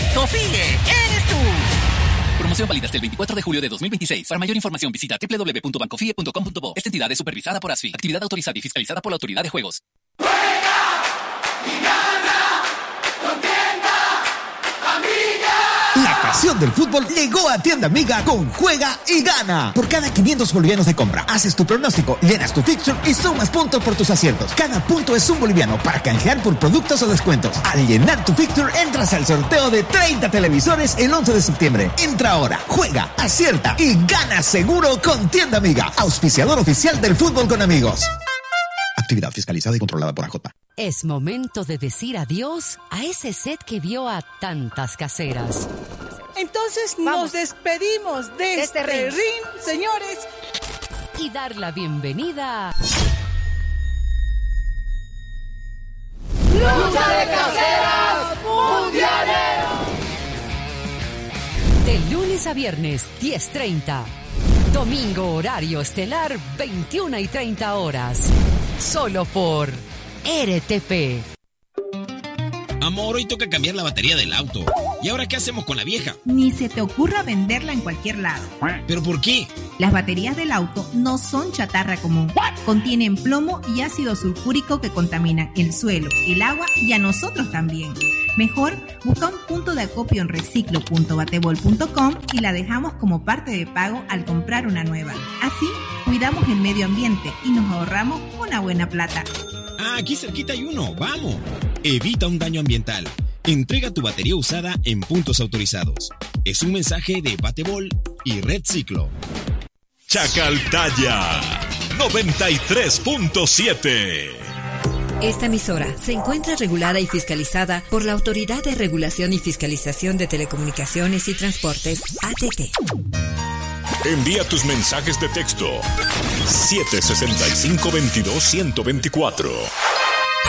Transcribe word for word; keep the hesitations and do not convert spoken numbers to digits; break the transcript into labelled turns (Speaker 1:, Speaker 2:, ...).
Speaker 1: Sofía, eres tú.
Speaker 2: Promoción válida hasta el veinticuatro de julio de dos mil veintiséis. Para mayor información visita doble u doble u doble u punto bancofie punto com punto bo. Esta entidad es supervisada por ASFI. Actividad autorizada y fiscalizada por la Autoridad de Juegos.
Speaker 3: ¡Juega y gana! ¡Contienda Amiga!
Speaker 4: La pasión del fútbol llegó a Tienda Amiga con Juega y Gana. Por cada quinientos bolivianos de compra, haces tu pronóstico, llenas tu fixture y sumas puntos por tus aciertos. Cada punto es un boliviano para canjear por productos o descuentos. Al llenar tu fixture, entras al sorteo de treinta televisores el once de septiembre. Entra ahora, juega, acierta y gana seguro con Tienda Amiga. Auspiciador oficial del fútbol con amigos. Actividad fiscalizada y controlada por A J.
Speaker 5: Es momento de decir adiós a ese set que vio a tantas caseras.
Speaker 6: Entonces Vamos. nos despedimos de, de este, este ring. ring, señores.
Speaker 5: Y dar la bienvenida.
Speaker 3: ¡Lucha de caseras mundiales!
Speaker 5: De lunes a viernes, diez treinta. Domingo, horario estelar, veintiuna y treinta horas. Solo por R T P.
Speaker 7: Amor, hoy toca cambiar la batería del auto. ¿Y ahora qué hacemos con la vieja?
Speaker 8: Ni se te ocurra venderla en cualquier lado.
Speaker 7: ¿Pero por qué?
Speaker 8: Las baterías del auto no son chatarra común. Contienen plomo y ácido sulfúrico que contaminan el suelo, el agua y a nosotros también. Mejor, busca un punto de acopio en reciclo punto batebol punto com y la dejamos como parte de pago al comprar una nueva. Así, cuidamos el medio ambiente y nos ahorramos una buena plata.
Speaker 7: Ah, aquí cerquita hay uno. ¡Vamos! Evita un daño ambiental. Entrega tu batería usada en puntos autorizados. Es un mensaje de Batebol y Red Ciclo.
Speaker 9: Chacaltaya noventa y tres punto siete.
Speaker 10: Esta emisora se encuentra regulada y fiscalizada por la Autoridad de Regulación y Fiscalización de Telecomunicaciones y Transportes, A T T.
Speaker 9: Envía tus mensajes de texto siete seis cinco, veintidós, ciento veinticuatro.